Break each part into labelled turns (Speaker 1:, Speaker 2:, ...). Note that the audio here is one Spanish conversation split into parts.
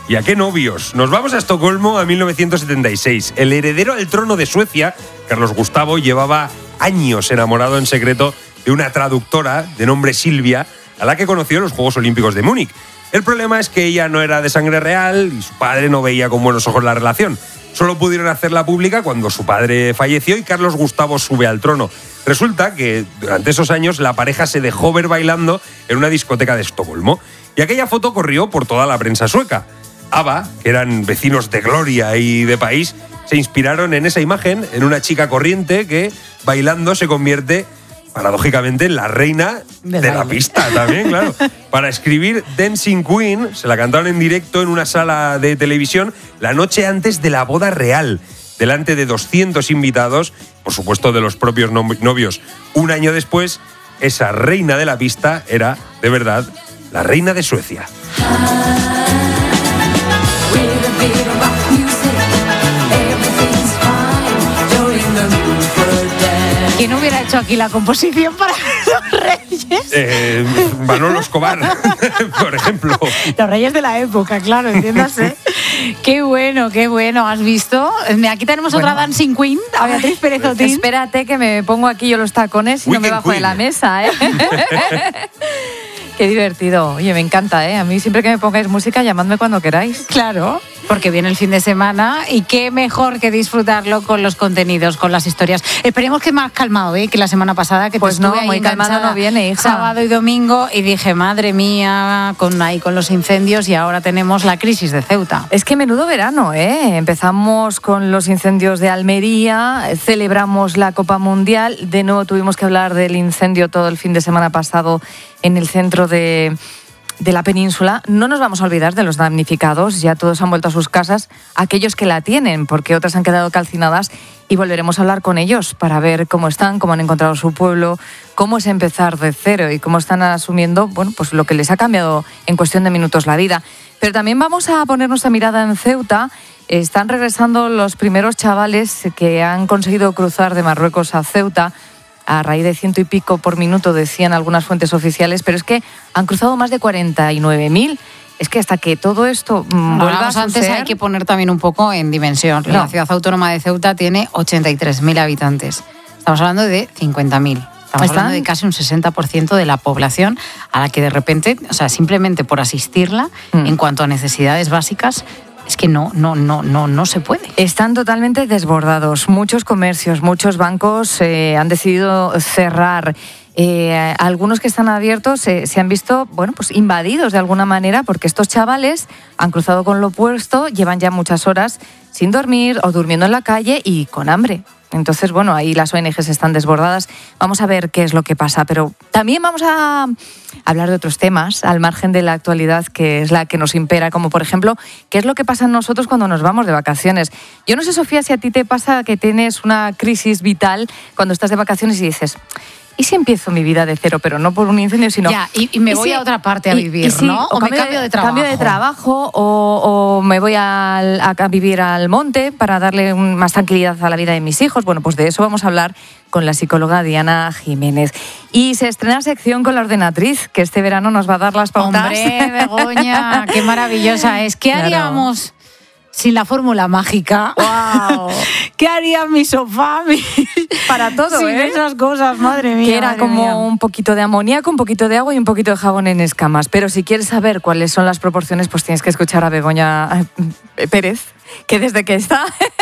Speaker 1: ¿Y a qué novios? Nos vamos a Estocolmo a 1976. El heredero al trono de Suecia, Carlos Gustavo, llevaba años enamorado en secreto de una traductora de nombre Silvia, a la que conoció en los Juegos Olímpicos de Múnich. El problema es que ella no era de sangre real y su padre no veía con buenos ojos la relación. Solo pudieron hacerla pública cuando su padre falleció y Carlos Gustavo sube al trono. Resulta que durante esos años la pareja se dejó ver bailando en una discoteca de Estocolmo y aquella foto corrió por toda la prensa sueca. ABBA, que eran vecinos de gloria y de país, se inspiraron en esa imagen, en una chica corriente que bailando se convierte paradójicamente en la reina de la pista también, claro. Para escribir Dancing Queen, se la cantaron en directo en una sala de televisión la noche antes de la boda real, delante de 200 invitados, por supuesto de los propios novios. Un año después, esa reina de la pista era, de verdad, la reina de Suecia.
Speaker 2: ¿Quién hubiera hecho aquí la composición para los Reyes?
Speaker 1: Manolo Escobar, por ejemplo.
Speaker 2: Los Reyes de la época, claro, entiéndase. Qué bueno, ¿has visto? Aquí tenemos otra Dancing Queen, a Beatriz Pérez Otín.
Speaker 3: Espérate que me pongo aquí yo los tacones y no me bajo de la mesa, ¿eh? Qué divertido. Oye, me encanta, ¿eh? A mí siempre que me pongáis música, llamadme cuando queráis.
Speaker 2: Claro, porque viene el fin de semana y qué mejor que disfrutarlo con los contenidos, con las historias. Esperemos que más calmado, ¿eh? Que la semana pasada, que
Speaker 3: pues
Speaker 2: no,
Speaker 3: muy calmado no viene, hija.
Speaker 2: Sábado y domingo y dije, madre mía, con los incendios y ahora tenemos la crisis de Ceuta.
Speaker 3: Es que menudo verano, ¿eh? Empezamos con los incendios de Almería, celebramos la Copa Mundial, de nuevo tuvimos que hablar del incendio todo el fin de semana pasado en el centro de la península. No nos vamos a olvidar de los damnificados, ya todos han vuelto a sus casas, aquellos que la tienen, porque otras han quedado calcinadas, y volveremos a hablar con ellos para ver cómo están, cómo han encontrado su pueblo, cómo es empezar de cero y cómo están asumiendo, bueno, pues lo que les ha cambiado en cuestión de minutos la vida. Pero también vamos a poner nuestra mirada en Ceuta. Están regresando los primeros chavales que han conseguido cruzar de Marruecos a Ceuta, a raíz de 100 y pico por minuto, decían algunas fuentes oficiales, pero es que han cruzado más de 49.000. Es que hasta que todo esto vuelva a suceder...
Speaker 2: Antes hay que poner también un poco en dimensión. La ciudad autónoma de Ceuta tiene 83.000 habitantes. Estamos hablando de 50.000. Estamos hablando de casi un 60% de la población a la que de repente, o sea, simplemente por asistirla en cuanto a necesidades básicas, es que no se puede.
Speaker 3: Están totalmente desbordados. Muchos comercios, muchos bancos han decidido cerrar. Algunos que están abiertos se han visto, bueno, pues invadidos de alguna manera, porque estos chavales han cruzado con lo opuesto, llevan ya muchas horas sin dormir o durmiendo en la calle y con hambre. Entonces, bueno, ahí las ONGs están desbordadas. Vamos a ver qué es lo que pasa, pero también vamos a hablar de otros temas al margen de la actualidad, que es la que nos impera, como por ejemplo, qué es lo que pasa en nosotros cuando nos vamos de vacaciones. Yo no sé, Sofía, si a ti te pasa que tienes una crisis vital cuando estás de vacaciones y dices... ¿Y si empiezo mi vida de cero, pero no por un incendio, sino...
Speaker 2: Ya, y me voy a otra parte a vivir, ¿no?
Speaker 3: O me cambio de trabajo. Cambio de trabajo o me voy a vivir al monte para darle más tranquilidad a la vida de mis hijos. Bueno, pues de eso vamos a hablar con la psicóloga Diana Jiménez. Y se estrena sección con la ordenatriz, que este verano nos va a dar las pautas.
Speaker 2: ¡Hombre, Begoña! ¡Qué maravillosa es! ¿Qué haríamos sin la fórmula mágica?
Speaker 3: ¡Wow!
Speaker 2: ¿Qué haría mi sofá?
Speaker 3: Para todo,
Speaker 2: sin esas cosas, madre mía.
Speaker 3: Que era como un poquito de amoníaco, un poquito de agua y un poquito de jabón en escamas. Pero si quieres saber cuáles son las proporciones, pues tienes que escuchar a Begoña Pérez, que desde que está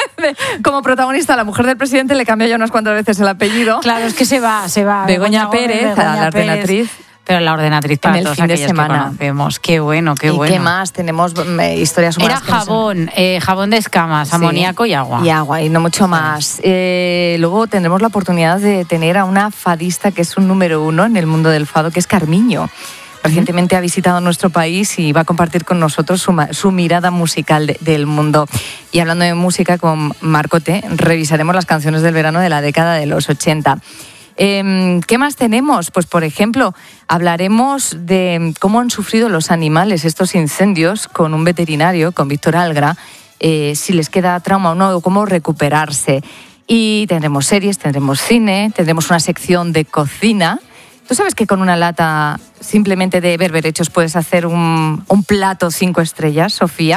Speaker 3: como protagonista, la mujer del presidente, le cambió ya unas cuantas veces el apellido.
Speaker 2: Claro, es que se va.
Speaker 3: Begoña Pérez, a la ordenatriz.
Speaker 2: Pero la ordenatriz para
Speaker 3: en el fin de semana.
Speaker 2: Qué bueno, qué bueno.
Speaker 3: ¿Y qué más? Tenemos historias humanas.
Speaker 2: Era jabón de escamas, amoníaco y agua.
Speaker 3: Y agua, y no mucho más. Luego tendremos la oportunidad de tener a una fadista que es un número 1 en el mundo del fado, que es Carmiño. Recientemente ha visitado nuestro país y va a compartir con nosotros su mirada musical del mundo. Y hablando de música, con Marcote, revisaremos las canciones del verano de la década de los 80. ¿Qué más tenemos? Pues, por ejemplo, hablaremos de cómo han sufrido los animales estos incendios con un veterinario, con Víctor Algra, si les queda trauma o no, cómo recuperarse. Y tendremos series, tendremos cine, tendremos una sección de cocina. ¿Tú sabes que con una lata simplemente de berberechos puedes hacer un plato 5 estrellas, Sofía?